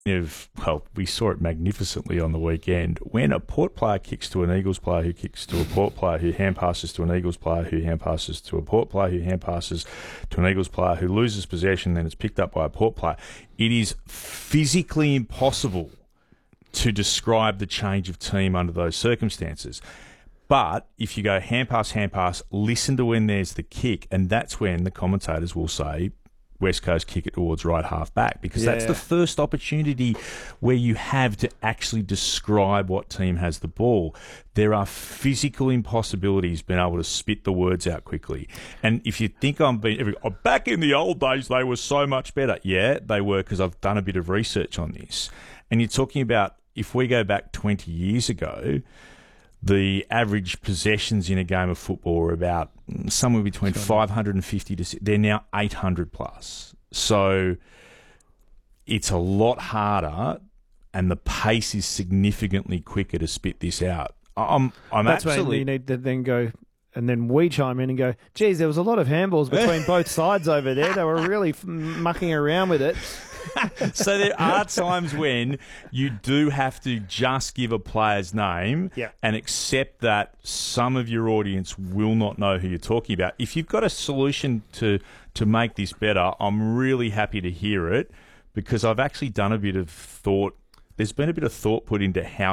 We saw it magnificently on the weekend when a Port player kicks to an Eagles player who kicks to a Port player who hand passes to an Eagles player who hand passes to a Port player who hand passes to an Eagles player who loses possession, then it's picked up by a Port player. It is physically impossible to describe the change of team under those circumstances. But if you go hand pass, listen to when there's the kick, and that's when the commentators will say, West Coast kick it towards right half back, because that's the first opportunity where you have to actually describe what team has the ball. There are physical impossibilities being able to spit the words out quickly. And if you think back in the old days, they were so much better. Yeah, they were, because I've done a bit of research on this. And you're talking about, if we go back 20 years ago, the average possessions in a game of football were about somewhere between 550 to... They're now 800 plus. So it's a lot harder, and the pace is significantly quicker to spit this out. That's absolutely... when you need to then go... And then we chime in and go, geez, there was a lot of handballs between both sides over there. They were really mucking around with it. So there are times when you do have to just give a player's name and accept that some of your audience will not know who you're talking about. If you've got a solution to make this better, I'm really happy to hear it, because I've actually done a bit of thought. There's been a bit of thought put into how